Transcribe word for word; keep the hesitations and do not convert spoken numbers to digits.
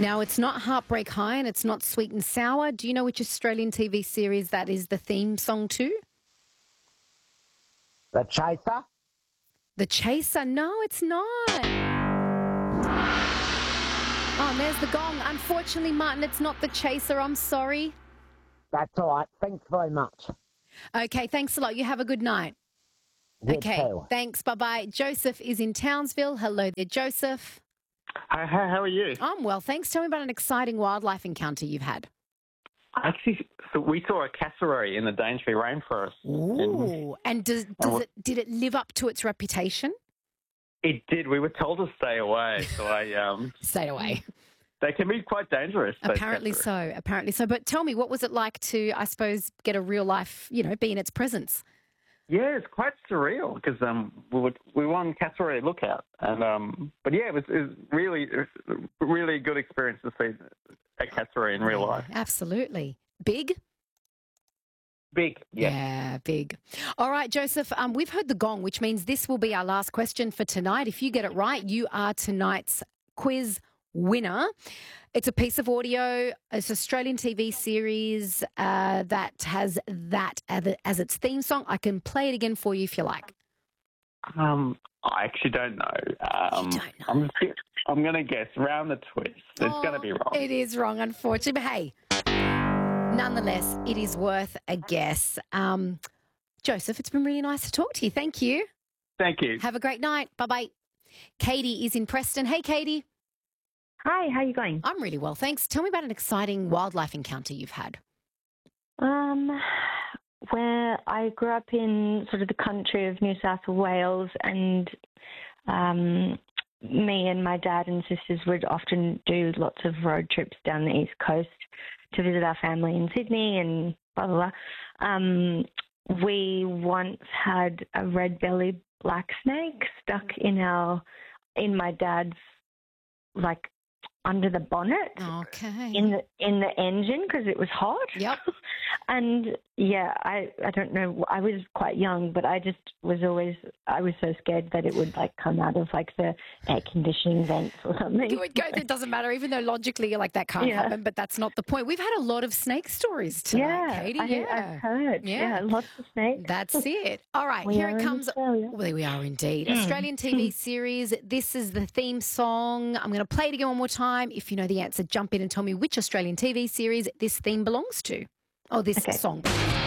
Now, it's not Heartbreak High and it's not Sweet and Sour. Do you know which Australian T V series that is the theme song to? The Chaser? The Chaser. No, it's not. Oh, and there's the gong. Unfortunately, Martin, it's not The Chaser. I'm sorry. That's all right. Thanks very much. Okay, thanks a lot. You have a good night. You Okay, too. thanks. Bye-bye. Joseph is in Townsville. Hello there, Joseph. Hi, hi, how are you? I'm well, thanks. Tell me about an exciting wildlife encounter you've had. Actually, so we saw a cassowary in the Daintree rainforest. Ooh, and does, does and it did it live up to its reputation? It did. We were told to stay away, so I um. Stayed away. They can be quite dangerous. those Apparently cassowaries. so. Apparently so. But tell me, what was it like to, I suppose, get a real life, you know, be in its presence? Yeah, it's quite surreal because um we were we were on cassowary lookout and um but yeah it was, it was really it was a really good experience to see a cassowary in real life. Absolutely. Big? Big, yeah. Yeah, big. All right, Joseph, um, we've heard the gong, which means this will be our last question for tonight. If you get it right, you are tonight's quiz winner. It's a piece of audio. It's an Australian T V series uh, that has that as its theme song. I can play it again for you if you like. Um, I actually don't know. Um, You don't know. I'm just, I'm going to guess round the twist. It's Oh, going to be wrong. It is wrong, unfortunately. But hey, nonetheless, it is worth a guess. Um, Joseph, it's been really nice to talk to you. Thank you. Thank you. Have a great night. Bye-bye. Katie is in Preston. Hey, Katie. Hi, how are you going? I'm really well, thanks. Tell me about an exciting wildlife encounter you've had. Um, where I grew up in sort of the country of New South Wales, and um, me and my dad and sisters would often do lots of road trips down the east coast to visit our family in Sydney and blah, blah, blah. Um, we once had a red-bellied black snake stuck in our, in my dad's, like, under the bonnet Okay. in the in the engine because it was hot. Yep. And yeah, I I don't know. I was quite young, but I just was always I was so scared that it would like come out of like the air conditioning vents or something. You would go, it doesn't matter, even though logically you're like, that can't Yeah. happen, but that's not the point. We've had a lot of snake stories tonight, Yeah, Katie. I, yeah. I've heard. Yeah. Yeah. lots of snakes. That's it. All right, We here are it in comes. Australia. Well, there we are indeed. Australian T V series. This is the theme song. I'm going to play it again one more time. If you know the answer, jump in and tell me which Australian T V series this theme belongs to. Oh, this Okay. song.